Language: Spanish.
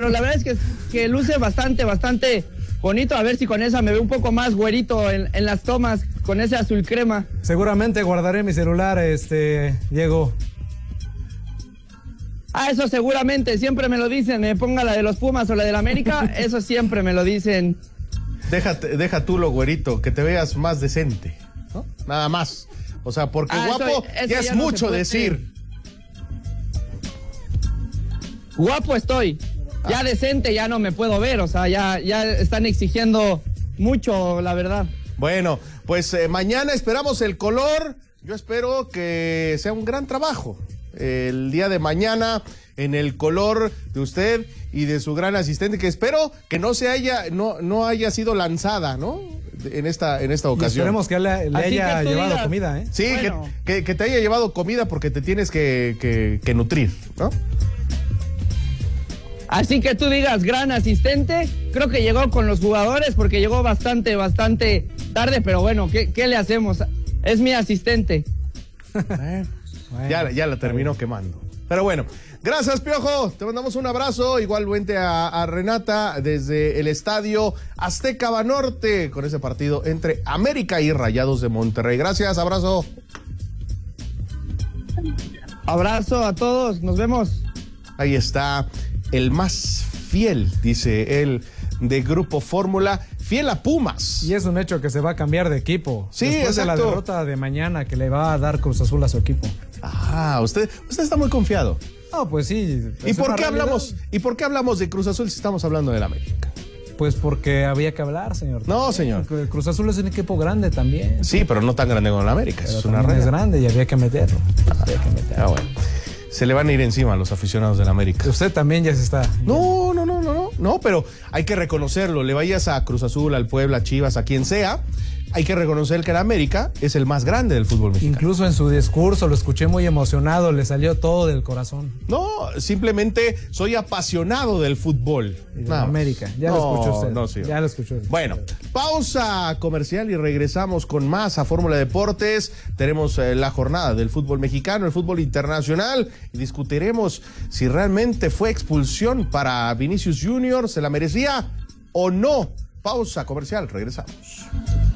pero la verdad es que luce bastante bonito. A ver si con esa me veo un poco más güerito en las tomas, con ese azul crema. Seguramente guardaré mi celular, Diego. Eso seguramente, siempre me lo dicen, me ponga la de los Pumas o la del América, eso siempre me lo dicen. Deja tú lo güerito, que te veas más decente, ¿no? Nada más. O sea, porque guapo eso ya es mucho no decir. Guapo estoy, ya decente ya no me puedo ver, o sea, ya están exigiendo mucho, la verdad. Bueno, pues mañana esperamos el color. Yo espero que sea un gran trabajo el día de mañana en el color de usted y de su gran asistente, que espero que no haya sido lanzada, ¿no? En esta ocasión. Y esperemos que le haya llevado comida, ¿eh? Sí, bueno. que te haya llevado comida porque te tienes que nutrir, ¿no? Así que tú digas gran asistente, creo que llegó con los jugadores porque llegó bastante tarde, pero bueno, ¿qué le hacemos? Es mi asistente. Ya la terminó quemando. Pero bueno, gracias, Piojo. Te mandamos un abrazo. Igualmente a Renata desde el estadio Azteca Banorte con ese partido entre América y Rayados de Monterrey. Gracias, abrazo. Abrazo a todos, nos vemos. Ahí está el más fiel, dice él, de Grupo Fórmula, fiel a Pumas. Y es un hecho que se va a cambiar de equipo. Sí, después exacto. de la derrota de mañana que le va a dar Cruz Azul a su equipo. Usted está muy confiado. No, pues sí. ¿Y por qué hablamos de Cruz Azul si estamos hablando del América? Pues porque había que hablar, señor. No, señor. Porque Cruz Azul es un equipo grande también. Sí, pero no tan grande como el América. Pero es una red. Es grande y había que meterlo. Bueno. Se le van a ir encima a los aficionados del América. Usted también ya se está. No, pero hay que reconocerlo. Le vayas a Cruz Azul, al Puebla, a Chivas, a quien sea. Hay que reconocer que el América es el más grande del fútbol mexicano. Incluso en su discurso lo escuché muy emocionado, le salió todo del corazón. No, simplemente soy apasionado del fútbol. Y de América, ya lo escuchó usted. No, sí. Ya lo escuchó usted. Bueno, pausa comercial y regresamos con más a Fórmula Deportes. Tenemos la jornada del fútbol mexicano, el fútbol internacional, y discutiremos si realmente fue expulsión para Vinicius Junior, ¿se la merecía o no? Pausa comercial, regresamos.